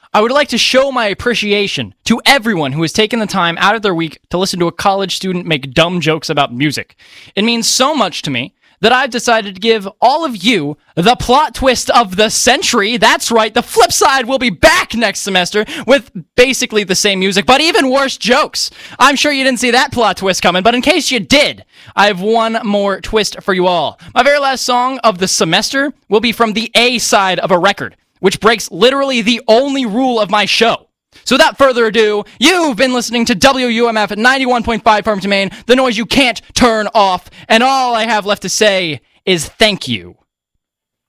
I would like to show my appreciation to everyone who has taken the time out of their week to listen to a college student make dumb jokes about music. It means so much to me that I've decided to give all of you the plot twist of the century. That's right, the flip side will be back next semester with basically the same music, but even worse jokes. I'm sure you didn't see that plot twist coming, but in case you did, I have one more twist for you all. My very last song of the semester will be from the A side of a record, which breaks literally the only rule of my show. So without further ado, you've been listening to WUMF at 91.5 Farmington, Maine, the noise you can't turn off, and all I have left to say is thank you.